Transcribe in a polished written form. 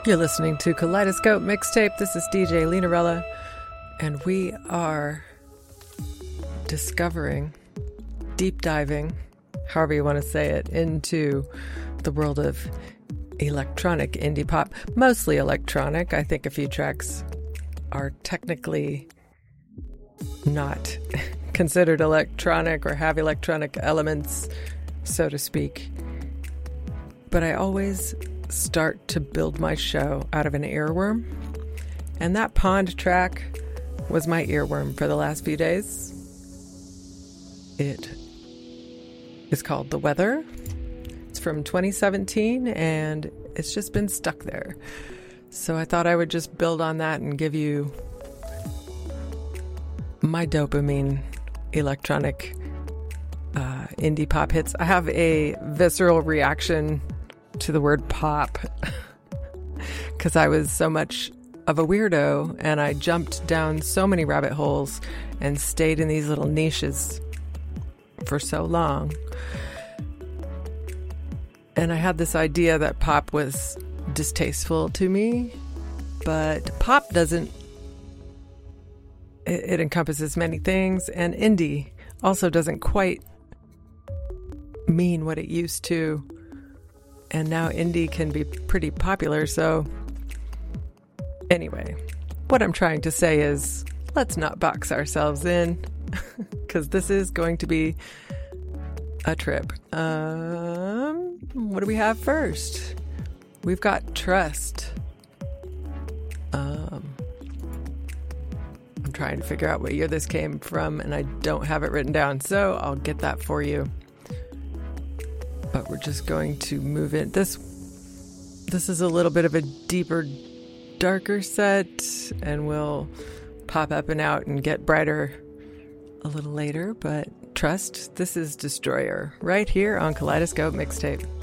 You're listening to Kaleidoscope Mixtape. This is DJ Linarella, and we are discovering, deep diving, however you want to say it, into the world of electronic indie pop. Mostly electronic. I think a few tracks are technically not considered electronic or have electronic elements, so to speak. But I always start to build my show out of an earworm, and that Pond track was my earworm for the last few days. It is called The Weather. It's from 2017, and it's just been stuck there. So I thought I would just build on that and give you my dopamine electronic indie pop hits. I have a visceral reaction to the word pop because I was so much of a weirdo and I jumped down so many rabbit holes and stayed in these little niches for so long. And I had this idea that pop was distasteful to me, but pop doesn't. It encompasses many things, and indie also doesn't quite mean what it used to. And now indie can be pretty popular. So anyway, what I'm trying to say is let's not box ourselves in because this is going to be a trip. What do we have first? We've got Trust. I'm trying to figure out what year this came from, and I don't have it written down, so I'll get that for you. But we're just going to move in. This is a little bit of a deeper, darker set, and we'll pop up and out and get brighter a little later. But Trust, this is Destroyer, right here on Kaleidoscope Mixtape.